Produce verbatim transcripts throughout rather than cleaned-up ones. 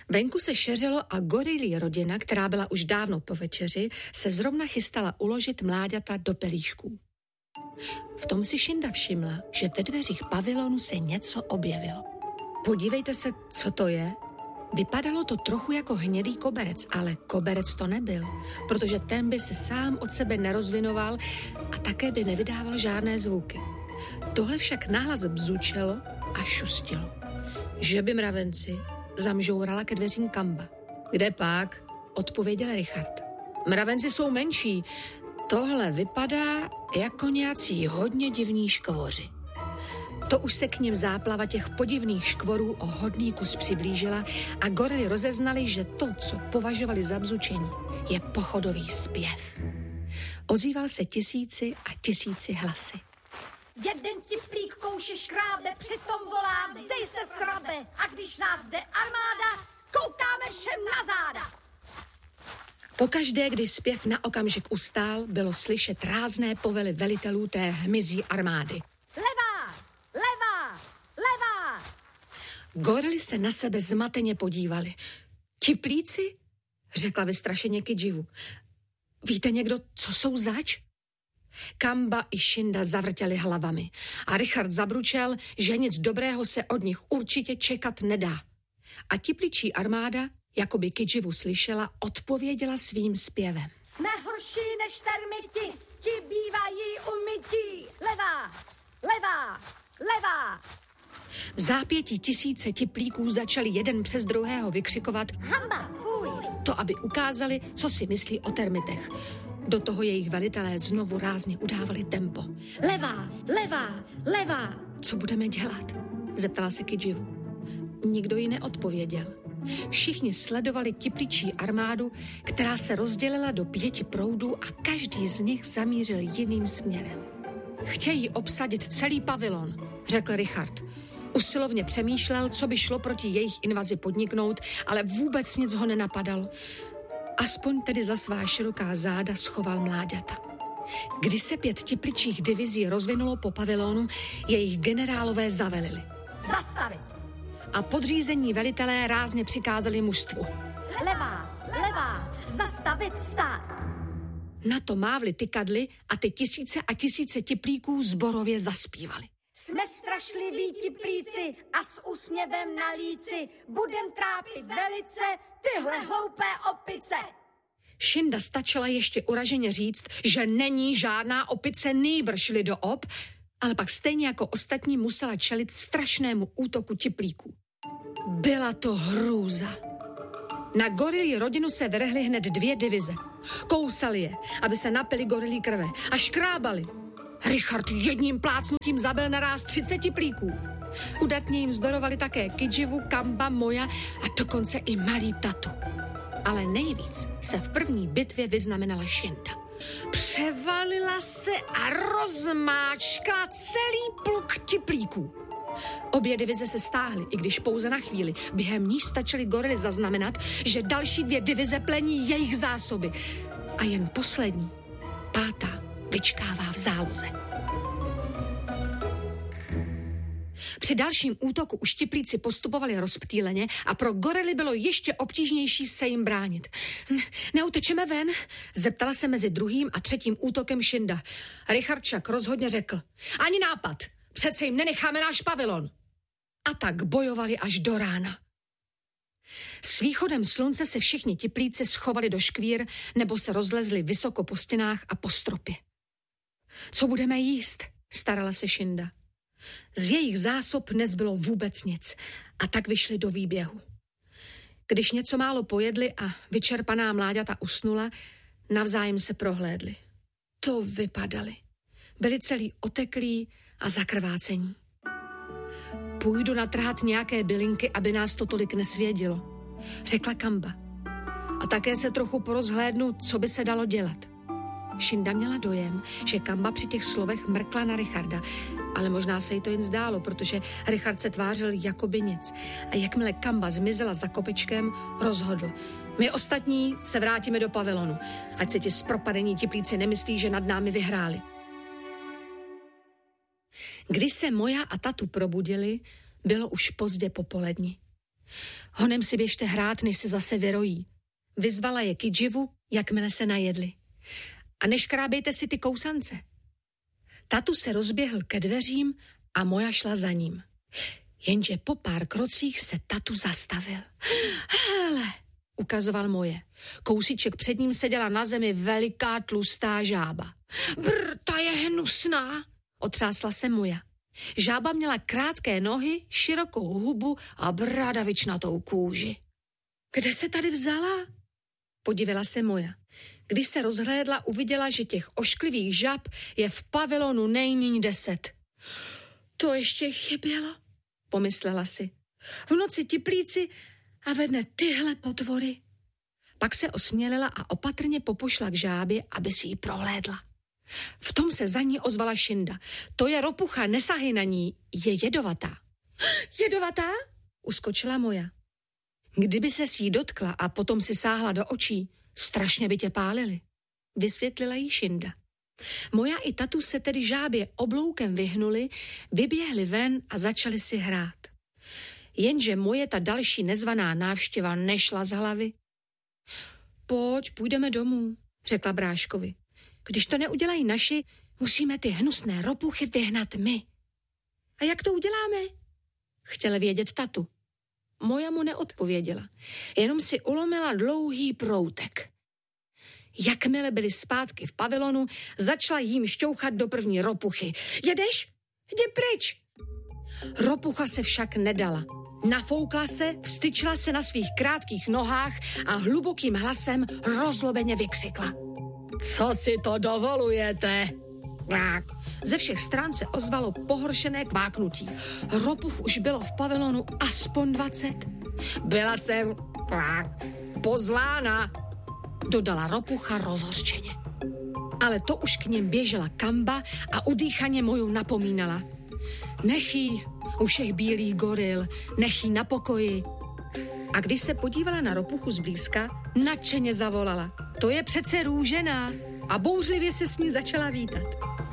Venku se šeřilo a gorilí rodina, která byla už dávno po večeři, se zrovna chystala uložit mláďata do pelíšků. V tom si Šinda všimla, že ve dveřích pavilonu se něco objevilo. Podívejte se, co to je. Vypadalo to trochu jako hnědý koberec, ale koberec to nebyl, protože ten by se sám od sebe nerozvinoval a také by nevydával žádné zvuky. Tohle však nahlas bzučelo a šustilo. Že by mravenci, zamžourala ke dveřím Kamba. Kde pak? Odpověděl Richard. Mravenci jsou menší. Tohle vypadá jako nějací hodně divní škvoři. To už se k nim záplava těch podivných škvorů o hodný kus přiblížila a gorily rozeznali, že to, co považovali za bzučení, je pochodový zpěv. Ozýval se tisíci a tisíci hlasy. Jeden tiplík kouše škrábe, přitom volá, zdej se srabe, a když nás jde armáda, koukáme všem na záda. Pokaždé, když zpěv na okamžik ustál, bylo slyšet rázné povely velitelů té hmyzí armády. Levá, levá, levá. Gorily se na sebe zmateně podívali. Tiplíci? Řekla vystrašeně Kidživu. Víte někdo, co jsou zač? Kamba i Šinda zavrtěli hlavami a Richard zabručel, že nic dobrého se od nich určitě čekat nedá. A tipličí armáda, jako by Kidživu slyšela, odpověděla svým zpěvem. Jsme horší než termiti, ti bývají umytí. Levá, levá, levá. V zápětí tisíce tiplíků začali jeden přes druhého vykřikovat Hamba, fuj. To, aby ukázali, co si myslí o termitech. Do toho jejich velitelé znovu rázně udávali tempo. Levá, levá, levá. Co budeme dělat? Zeptala se Kidživu. Nikdo jí neodpověděl. Všichni sledovali tipličí armádu, která se rozdělila do pěti proudů a každý z nich zamířil jiným směrem. Chtějí obsadit celý pavilon, řekl Richard. Usilovně přemýšlel, co by šlo proti jejich invazi podniknout, ale vůbec nic ho nenapadalo. Aspoň tedy za svá široká záda schoval mláďata. Když se pět tipličích divizí rozvinulo po pavilonu, jejich generálové zavelili. Zastavit. A podřízení velitelé rázně přikázali mužstvu. Levá, levá, zastavit stát. Na to mávli tykadly a ty tisíce a tisíce tiplíků zborově zaspívali. Jsme strašliví tiplíci a s úsměvem na líci budem trápit velice tyhle hloupé opice. Šinda stačila ještě uraženě říct, že není žádná opice, nýbrž lidoob, ale pak stejně jako ostatní musela čelit strašnému útoku tiplíků. Byla to hrůza. Na gorilí rodinu se vrhly hned dvě divize. Kousali je, aby se napili gorilí krve a škrábali. Richard jedním plácnutím zabil naráz třicet tiplíků. Udatně jim vzdorovali také Kidživu, Kamba, Moja a dokonce i malý Tatu. Ale nejvíc se v první bitvě vyznamenala Šinda. Převalila se a rozmáčkla celý pluk tiplíků. Obě divize se stáhly, i když pouze na chvíli. Během níž stačily gorily zaznamenat, že další dvě divize plení jejich zásoby. A jen poslední, pátá, vyčkává v záloze. Při dalším útoku už tiplíci postupovali rozptýleně a pro gorily bylo ještě obtížnější se jim bránit. Neutečeme ven? Zeptala se mezi druhým a třetím útokem Šinda. Richard však rozhodně řekl. Ani nápad, přece jim nenecháme náš pavilon. A tak bojovali až do rána. S východem slunce se všichni tiplíci schovali do škvír nebo se rozlezli vysoko po stěnách a po stropě. Co budeme jíst? Starala se Šinda. Z jejich zásob nezbylo vůbec nic a tak vyšli do výběhu. Když něco málo pojedli a vyčerpaná mláďata usnula, navzájem se prohlédli. To vypadali. Byli celý oteklí a zakrvácení. Půjdu natrhat nějaké bylinky, aby nás to tolik nesvědilo, řekla Kamba. A také se trochu porozhlédnu, co by se dalo dělat. Šinda měla dojem, že Kamba při těch slovech mrkla na Richarda, ale možná se jí to jen zdálo, protože Richard se tvářil jakoby nic. A jakmile Kamba zmizela za kopečkem, rozhodl. My ostatní se vrátíme do pavilonu, ať se ti zpropadení tiplíci nemyslí, že nad námi vyhráli. Když se Moja a Tatu probudili, bylo už pozdě popoledni. Honem si běžte hrát, než se zase vyrojí. Vyzvala je Kidživu, jakmile se najedli. A neškrábejte si ty kousance. Tatu se rozběhl ke dveřím a Moja šla za ním. Jenže po pár krocích se Tatu zastavil. Hele, ukazoval Moje. Kousíček před ním seděla na zemi veliká tlustá žába. Brr, ta je hnusná, otřásla se Moja. Žába měla krátké nohy, širokou hubu a bradavičnatou kůži. Kde se tady vzala? Podívila se Moja. Když se rozhlédla, uviděla, že těch ošklivých žab je v pavilonu nejméně deset. To ještě chybělo, pomyslela si. V noci tiplíci a ve dne tyhle potvory. Pak se osmělila a opatrně popušla k žábě, aby si ji prohlédla. V tom se za ní ozvala Šinda. To je ropucha, nesahy na ní, je jedovatá. Jedovatá? Uskočila Moja. Kdyby se jí dotkla a potom si sáhla do očí, strašně by tě pálili, vysvětlila jí Šinda. Moja i Tatu se tedy žábě obloukem vyhnuli, vyběhli ven a začali si hrát. Jenže Moje ta další nezvaná návštěva nešla z hlavy. Pojď, půjdeme domů, řekla bráškovi. Když to neudělají naši, musíme ty hnusné ropuchy vyhnat my. A jak to uděláme? Chtěl vědět Tatu. Moja mu neodpověděla, jenom si ulomila dlouhý proutek. Jakmile byli zpátky v pavilonu, začala jím šťouchat do první ropuchy. Jedeš? Jdi pryč! Ropucha se však nedala. Nafoukla se, vstyčila se na svých krátkých nohách a hlubokým hlasem rozlobeně vykřikla. Co si to dovolujete? Ze všech stran se ozvalo pohoršené kváknutí. Ropuch už bylo v pavilonu aspoň dvacet. Byla jsem pozvána, dodala ropucha rozhořčeně. Ale to už k nim běžela Kamba a udýchaně Moju napomínala. Nech jí, u všech bílých goril, nech jí na pokoji. A když se podívala na ropuchu zblízka, nadšeně zavolala. To je přece růžená. A bouřlivě se s ní začala vítat.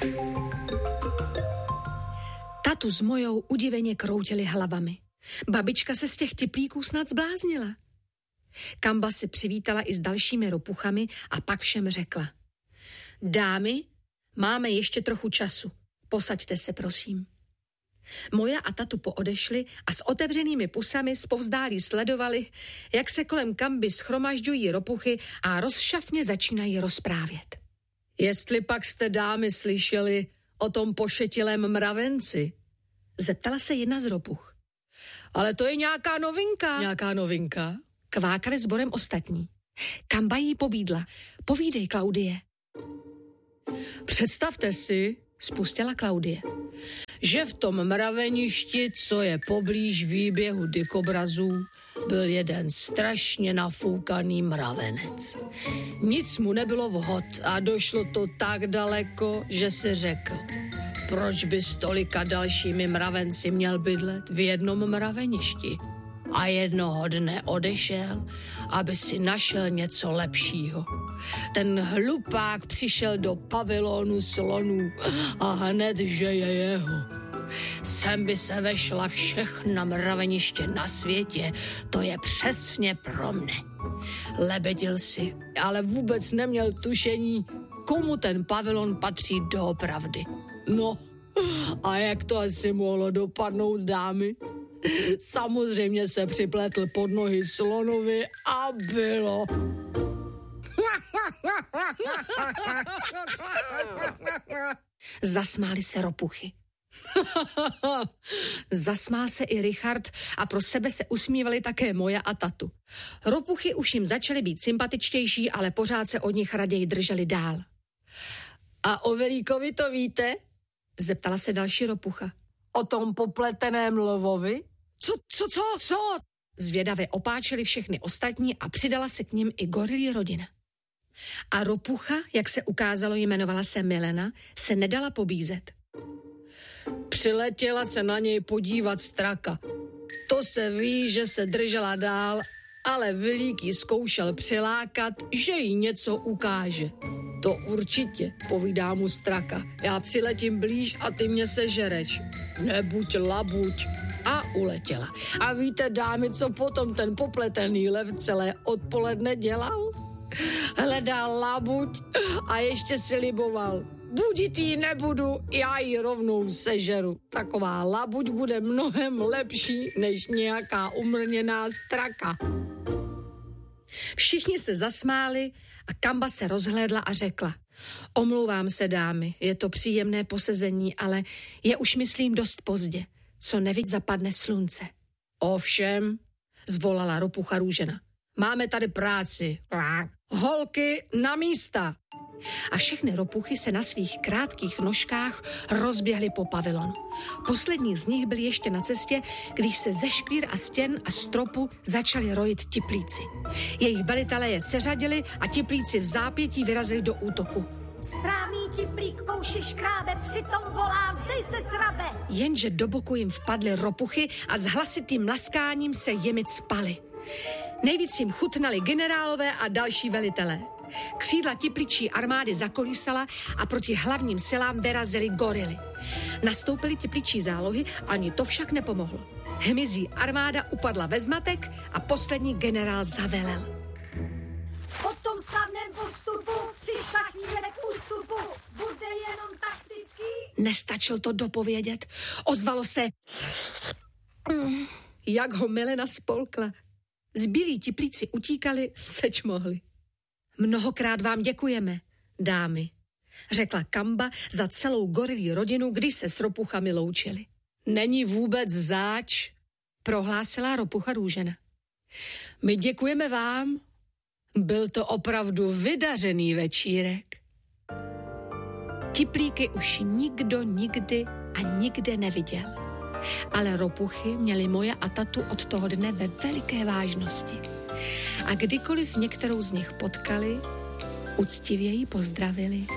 Tatu s Mojou udiveně kroutili hlavami. Babička se z těch tiplíků snad zbláznila. Kamba se přivítala i s dalšími ropuchami a pak všem řekla. Dámy, máme ještě trochu času. Posaďte se, prosím. Moja a Tatu poodešli a s otevřenými pusami zpovzdálí sledovali, jak se kolem Kamby schromažďují ropuchy a rozšafně začínají rozprávět. Jestli pak jste, dámy, slyšeli o tom pošetilém mravenci? Zeptala se jedna z ropuch. Ale to je nějaká novinka. Nějaká novinka? Kvákali sborem ostatní. Kamba jí pobídla. Povídej, Klaudie. Představte si, spustila Klaudie, že v tom mraveništi, co je poblíž výběhu dikobrazů, byl jeden strašně nafoukaný mravenec. Nic mu nebylo vhod a došlo to tak daleko, že si řekl, proč by s tolika dalšími mravenci měl bydlet v jednom mraveništi. A jednoho dne odešel, aby si našel něco lepšího. Ten hlupák přišel do pavilonu slonů a hned, že je jeho. Sem by se vešla všechna mraveniště na světě, to je přesně pro mne. Lebedil si, ale vůbec neměl tušení, komu ten pavilon patří doopravdy. No, a jak to asi mohlo dopadnout, dámy? Samozřejmě se připletl pod nohy slonovi a bylo. Zasmáli se ropuchy. Zasmál se i Richard a pro sebe se usmívali také Moja a Tatu. Ropuchy už jim začaly být sympatičtější, ale pořád se od nich raději drželi dál. A o Velíkovi to víte? Zeptala se další ropucha. O tom popleteném lovovi? Co, co, co, co? Zvědavě opáčeli všechny ostatní a přidala se k nim i gorilí rodina. A ropucha, jak se ukázalo, jmenovala se Milena, se nedala pobízet. Přiletěla se na něj podívat straka. To se ví, že se držela dál, ale Velík ji zkoušel přilákat, že jí něco ukáže. To určitě, povídá mu straka. Já přiletím blíž a ty mě sežereš. Nebuď labuť. A uletěla. A víte, dámy, co potom ten popletený lev celé odpoledne dělal? Hledal labuť a ještě si liboval. Budit jí nebudu, já ji rovnou sežeru. Taková labuť bude mnohem lepší než nějaká umrněná straka. Všichni se zasmáli a Kamba se rozhlédla a řekla: Omlouvám se, dámy, je to příjemné posezení, ale je už, myslím, dost pozdě. Co neviď, zapadne slunce. Ovšem, zvolala ropucha Růžena. Máme tady práci. Holky na místa. A všechny ropuchy se na svých krátkých nožkách rozběhly po pavilonu. Poslední z nich byl ještě na cestě, když se ze škvír a stěn a stropu začali rojit tiplíci. Jejich velitelé je seřadili a tiplíci v zápětí vyrazili do útoku. Správný tiplík kouše škrábe, přitom volá, zdej se srabe. Jenže do boku jim vpadly ropuchy a s hlasitým mlaskáním se jimi cpali. Nejvíc jim chutnali generálové a další velitelé. Křídla tipličí armády zakolísala a proti hlavním silám vyrazily gorily. Nastoupily tipličí zálohy, ani to však nepomohlo. Hmyzí armáda upadla ve zmatek a poslední generál zavelel. Po tom slavném postupu přišla chvíle k ústupu. Bude jenom taktický? Nestačil to dopovědět. Ozvalo se, jak ho Melena spolkla. Zbylí tiplíci utíkali, seč mohli. Mnohokrát vám děkujeme, dámy, řekla Kamba za celou gorilí rodinu, když se s ropuchami loučili. Není vůbec záč, prohlásila ropucha Růžena. My děkujeme vám, byl to opravdu vydařený večírek. Tiplíky už nikdo nikdy a nikde neviděl, ale ropuchy měly moje a tatu od toho dne ve veliké vážnosti. A kdykoliv některou z nich potkali, uctivě ji pozdravili.